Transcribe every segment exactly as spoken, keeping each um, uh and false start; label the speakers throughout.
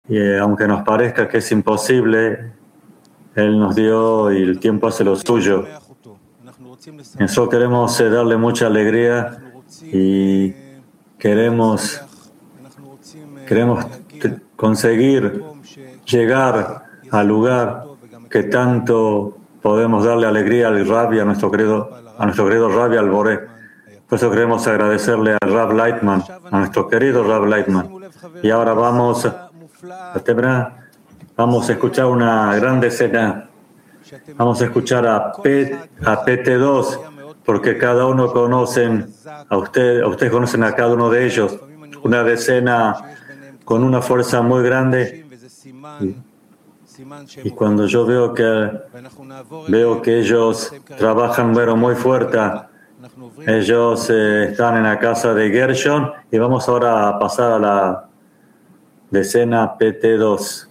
Speaker 1: Y eh, aunque nos parezca que es imposible, Él nos dio y el tiempo hace lo suyo. Nosotros queremos eh, darle mucha alegría y queremos, queremos t- conseguir llegar al lugar que tanto podemos darle alegría al Rab y a nuestro querido, a nuestro querido Rab y al Boré. Por eso queremos agradecerle al Rab Lightman, a nuestro querido Rab Lightman. Y ahora vamos, vamos a escuchar una gran escena. Vamos a escuchar a, P, a P T dos, porque cada uno conocen, a usted, a ustedes conocen a cada uno de ellos, una decena con una fuerza muy grande. Y, y cuando yo veo que veo que ellos trabajan bueno, muy fuerte, ellos eh, están en la casa de Gershon, y vamos ahora a pasar a la decena P T dos.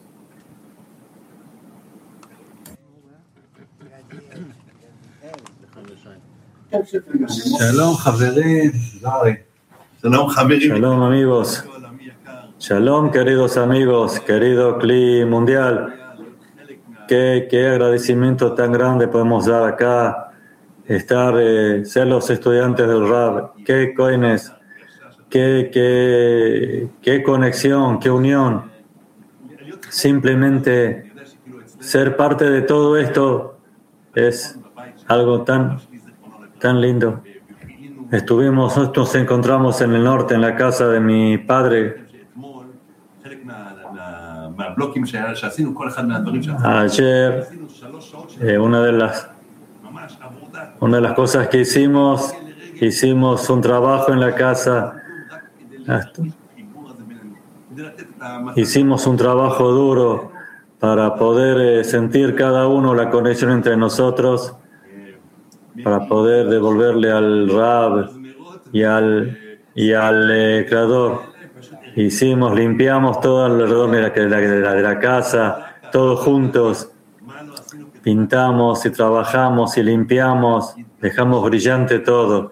Speaker 2: Shalom, חברים. Shalom, חברים.
Speaker 1: Shalom, amigos. Shalom, queridos amigos, querido Cli Mundial. Qué, qué agradecimiento tan grande podemos dar acá, estar, eh, ser los estudiantes del Rab. Qué coines, qué, qué, qué conexión, qué unión. Simplemente ser parte de todo esto es algo tan, tan lindo. Estuvimos, nos encontramos en el norte, en la casa de mi padre. Ayer, eh, una de las una de las cosas que hicimos, hicimos un trabajo en la casa. Hicimos un trabajo duro para poder eh, sentir cada uno la conexión entre nosotros, para poder devolverle al Rab y al, y al eh, Creador. Hicimos, limpiamos todo alrededor de la, de, la, de, la, de la casa, todos juntos. Pintamos y trabajamos y limpiamos, dejamos brillante todo.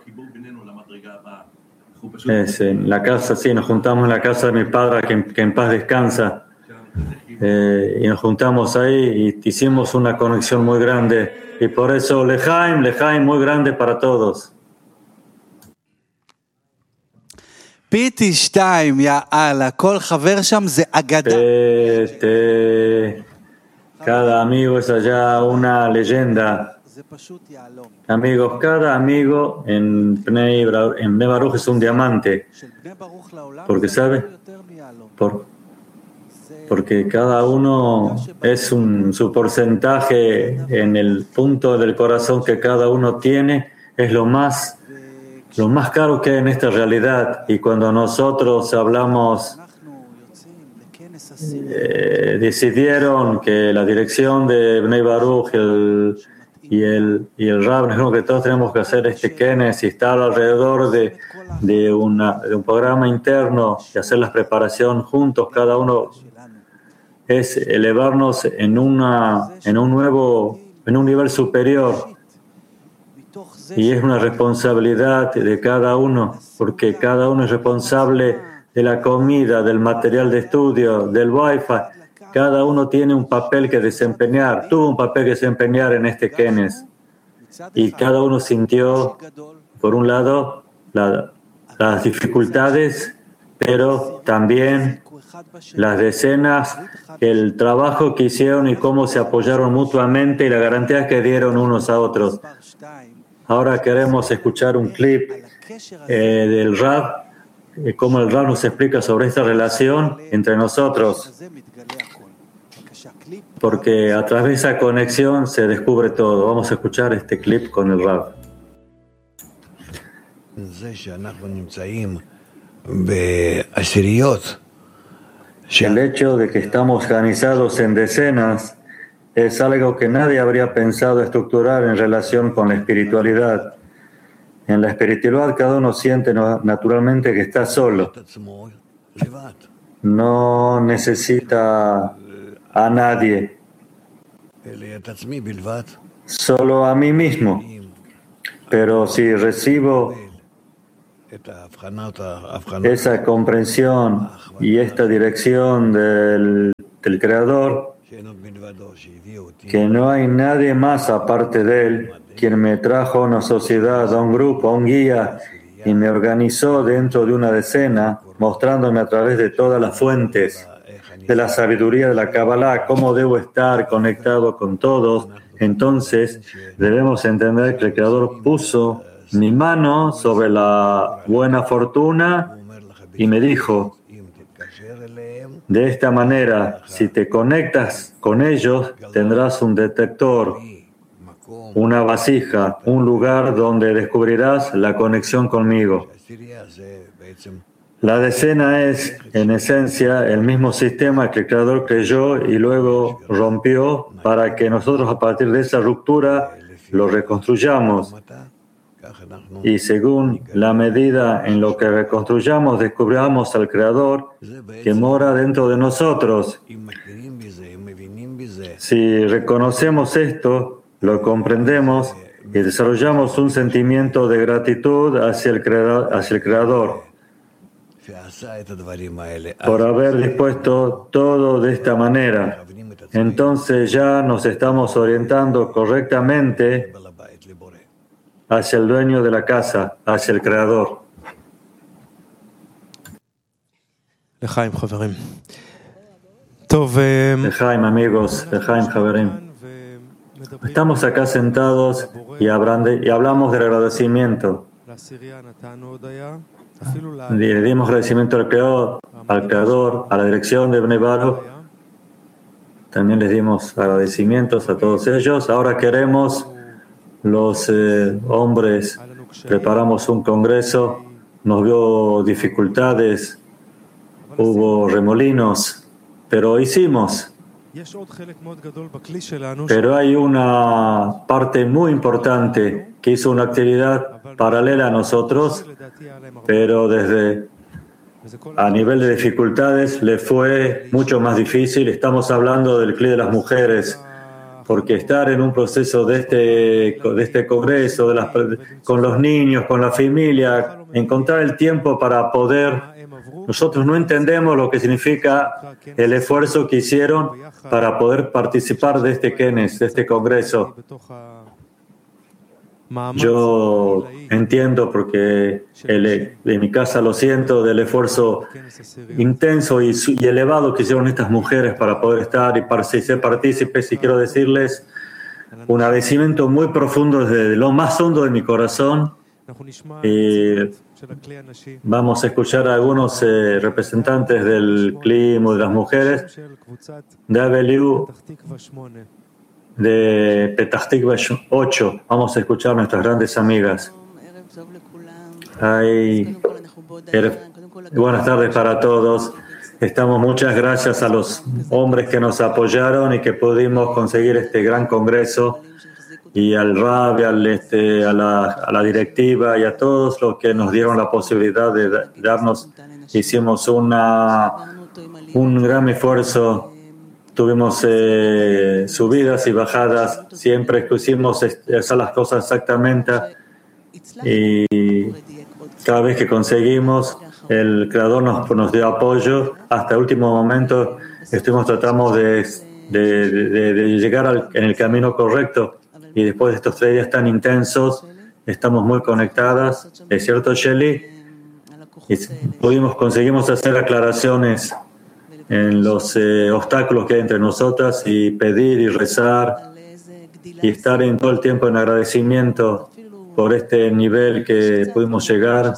Speaker 1: Es, en la casa, sí, nos juntamos en la casa de mi padre, que, que en paz descansa. Eh, y nos juntamos ahí y hicimos una conexión muy grande. Y por eso, Lejaim, Lejaim, muy grande para todos.
Speaker 3: P T dos, יאללה, כל חבר שם זה אגדה.
Speaker 1: P T, cada amigo es allá una leyenda. Amigos, cada amigo en Bnei en Bnei Baruch es un diamante. Porque, ¿sabe? Por, porque cada uno es un, su porcentaje en el punto del corazón que cada uno tiene, es lo más, lo más caro que hay en esta realidad. Y cuando nosotros hablamos, eh, decidieron que la dirección de Bnei Baruch el, y el y el Rab nos dijo que todos tenemos que hacer este kenes y estar alrededor de, de, una, de un programa interno y hacer la preparación juntos, cada uno es elevarnos en una en un nuevo en un nivel superior, y es una responsabilidad de cada uno, porque cada uno es responsable de la comida, del material de estudio, del wifi. Cada uno tiene un papel que desempeñar, tuvo un papel que desempeñar en este kenes, y cada uno sintió, por un lado, la, las dificultades, pero también las decenas, el trabajo que hicieron y cómo se apoyaron mutuamente y las garantías que dieron unos a otros. Ahora queremos escuchar un clip eh, del Rab, eh, cómo el Rab nos explica sobre esta relación entre nosotros, porque a través de esa conexión se descubre todo. Vamos a escuchar este clip con el Rab. El hecho de que estamos organizados en decenas es algo que nadie habría pensado estructurar en relación con la espiritualidad. En la espiritualidad cada uno siente naturalmente que está solo. No necesita a nadie, solo a mí mismo. Pero si recibo esa comprensión y esta dirección del del Creador, que no hay nadie más aparte de Él, quien me trajo a una sociedad, a un grupo, a un guía, y me organizó dentro de una decena, mostrándome a través de todas las fuentes de la sabiduría de la Kabbalah cómo debo estar conectado con todos. Entonces debemos entender que el Creador puso mi mano sobre la buena fortuna y me dijo: de esta manera, si te conectas con ellos, tendrás un detector, una vasija, un lugar donde descubrirás la conexión conmigo. La decena es, en esencia, el mismo sistema que el Creador creyó y luego rompió para que nosotros, a partir de esa ruptura, lo reconstruyamos. Y según la medida en lo que reconstruyamos, descubramos al Creador que mora dentro de nosotros. Si reconocemos esto, lo comprendemos y desarrollamos un sentimiento de gratitud hacia el Creador, hacia el Creador por haber dispuesto todo de esta manera. Entonces ya nos estamos orientando correctamente hacia el dueño de la casa, hacia el Creador.
Speaker 4: Lechaim,
Speaker 1: amigos, Lechaim, Javerim. Estamos acá sentados y hablamos del agradecimiento. Le dimos agradecimiento al Creador, al Creador, a la dirección de Bnei Baruch. También les dimos agradecimientos a todos ellos. Ahora queremos, los eh, hombres, preparamos un congreso, nos dio dificultades, hubo remolinos, pero hicimos. Pero hay una parte muy importante que hizo una actividad paralela a nosotros, pero desde a nivel de dificultades le fue mucho más difícil. Estamos hablando del cli de las mujeres, porque estar en un proceso de este, de este congreso, de las, con los niños, con la familia, encontrar el tiempo para poder... Nosotros no entendemos lo que significa el esfuerzo que hicieron para poder participar de este Kenes, de este congreso. Yo entiendo porque el, en mi casa lo siento del esfuerzo intenso y, y elevado que hicieron estas mujeres para poder estar y para ser partícipes, y quiero decirles un agradecimiento muy profundo desde lo más hondo de mi corazón. Y vamos a escuchar a algunos eh, representantes del clima de las mujeres de Abeliu de Petah Tikva ocho. Vamos a escuchar a nuestras grandes amigas. Ay, buenas tardes para todos. Estamos muchas gracias a los hombres que nos apoyaron y que pudimos conseguir este gran congreso, y al Rab, y al, este, a, la, a la directiva y a todos los que nos dieron la posibilidad de darnos. Hicimos una, un gran esfuerzo, tuvimos eh, subidas y bajadas, siempre quisimos hacer las cosas exactamente, y cada vez que conseguimos, el Creador nos, nos dio apoyo. Hasta el último momento estuvimos tratando de, de, de, de llegar al, en el camino correcto. Y después de estos tres días tan intensos, estamos muy conectadas, ¿es cierto, Shelly? Y pudimos, conseguimos hacer aclaraciones en los eh, obstáculos que hay entre nosotras, y pedir y rezar y estar en todo el tiempo en agradecimiento por este nivel que pudimos llegar.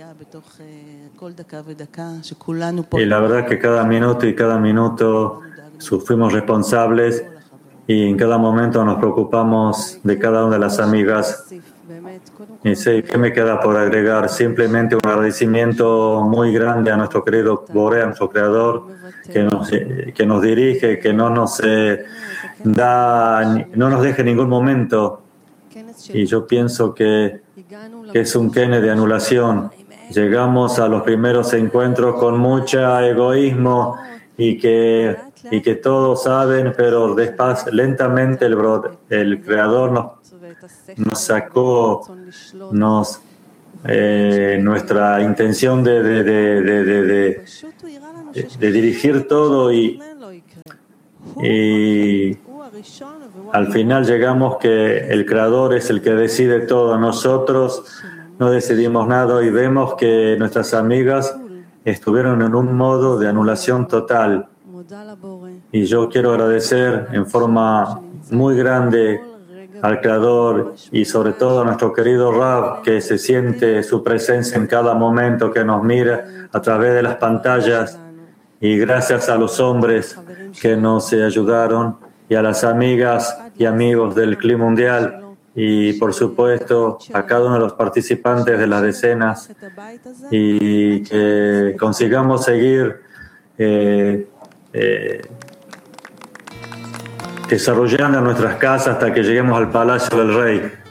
Speaker 1: Y la verdad que cada minuto y cada minuto fuimos responsables, y en cada momento nos preocupamos de cada una de las amigas. Y sé que me queda por agregar, simplemente un agradecimiento muy grande a nuestro querido Boré, a nuestro Creador, que nos, que nos dirige, que no nos eh, da, no nos deje en ningún momento. Y yo pienso que, que es un kene de anulación. Llegamos a los primeros encuentros con mucho egoísmo, y que y que todos saben, pero despacio, lentamente el, el Creador nos, nos sacó nos, eh, nuestra intención de, de, de, de, de, de, de dirigir todo, y, y al final llegamos que el Creador es el que decide todo. Nosotros no decidimos nada y vemos que nuestras amigas estuvieron en un modo de anulación total. Y yo quiero agradecer en forma muy grande al Creador y sobre todo a nuestro querido Rab, que se siente su presencia en cada momento, que nos mira a través de las pantallas, y gracias a los hombres que nos ayudaron y a las amigas y amigos del C L I Mundial y por supuesto a cada uno de los participantes de las decenas, y que consigamos seguir eh, eh, desarrollando nuestras casas hasta que lleguemos al Palacio del Rey.